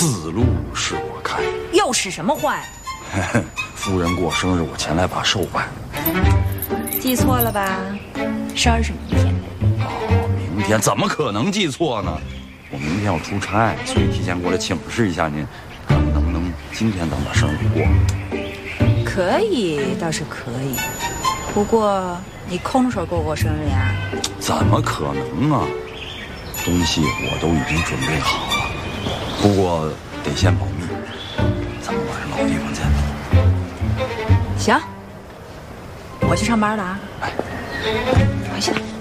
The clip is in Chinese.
此路是我开。 又是什么坏？ 夫人过生日，我前来把寿办。 记错了吧？生日是明天。 哦，明天怎么可能记错呢？我明天要出差，所以提前过来请示一下您，看能不能今天咱们把生日给过。 可以，倒是可以。不过你空着手过我生日呀？ 怎么可能啊？东西我都已经准备好了，不过得先保密。咱们晚上老地方见。 行，我去上班了啊。 哎， 回去吧。